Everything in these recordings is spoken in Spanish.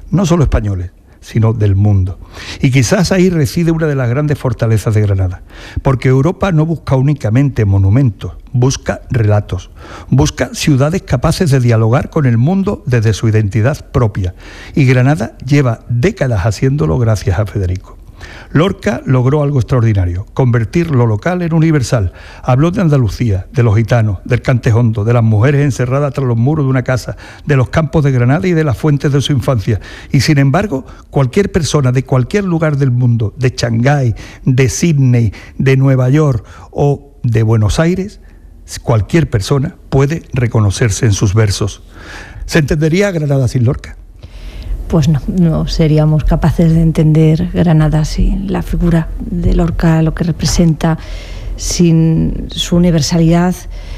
no solo españoles, sino del mundo. Y quizás ahí reside una de las grandes fortalezas de Granada, porque Europa no busca únicamente monumentos, busca relatos, busca ciudades capaces de dialogar con el mundo desde su identidad propia. Y Granada lleva décadas haciéndolo gracias a Federico. Lorca logró algo extraordinario, convertir lo local en universal. Habló de Andalucía, de los gitanos, del cantejondo, de las mujeres encerradas tras los muros de una casa, de los campos de Granada y de las fuentes de su infancia. Y sin embargo, cualquier persona de cualquier lugar del mundo, de Shanghái, de Sydney, de Nueva York o de Buenos Aires, cualquier persona puede reconocerse en sus versos. ¿Se entendería Granada sin Lorca? Pues no seríamos capaces de entender Granada sin la figura de Lorca, lo que representa, sin su universalidad,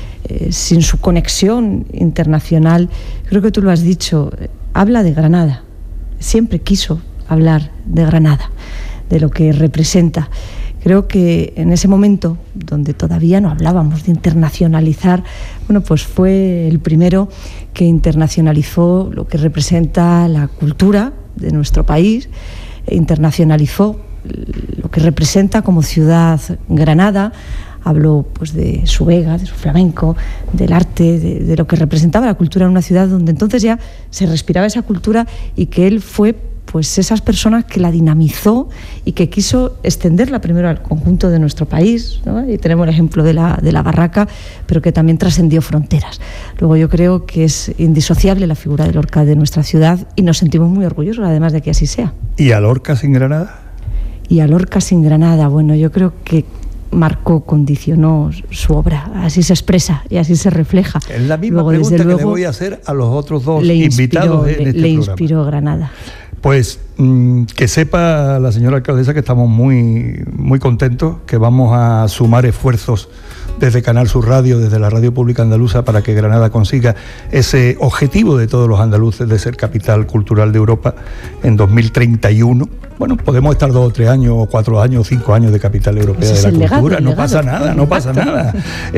sin su conexión internacional. Creo que tú lo has dicho, habla de Granada, siempre quiso hablar de Granada, de lo que representa. Creo que en ese momento, donde todavía no hablábamos de internacionalizar, bueno, pues fue el primero que internacionalizó lo que representa la cultura de nuestro país, internacionalizó lo que representa como ciudad Granada. Habló pues de su vega, de su flamenco, del arte, de lo que representaba la cultura en una ciudad donde entonces ya se respiraba esa cultura, y que él fue pues esas personas que la dinamizó y que quiso extenderla primero al conjunto de nuestro país, ¿no? Y tenemos el ejemplo de la barraca, pero que también trascendió fronteras. Luego yo creo que es indisociable la figura de Lorca de nuestra ciudad, y nos sentimos muy orgullosos además de que así sea. ¿Y a Lorca sin Granada? Y a Lorca sin Granada, bueno, yo creo que marcó, condicionó su obra, así se expresa y así se refleja. Es la misma pregunta que le voy a hacer a los otros dos invitados en este programa. Le inspiró Granada. Pues que sepa la señora alcaldesa que estamos muy, muy contentos, que vamos a sumar esfuerzos desde Canal Sur Radio, desde la Radio Pública Andaluza, para que Granada consiga ese objetivo de todos los andaluces de ser capital cultural de Europa en 2031. Bueno, podemos estar 2 o 3 años, o 4 años, o 5 años de capital europea de la cultura. No pasa nada, no pasa nada.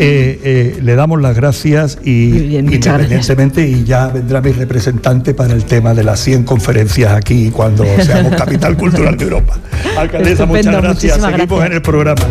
Le damos las gracias y independientemente, y ya vendrá mi representante para el tema de las 100 conferencias aquí cuando seamos capital cultural de Europa. Alcaldesa, muchas gracias. Seguimos en el programa.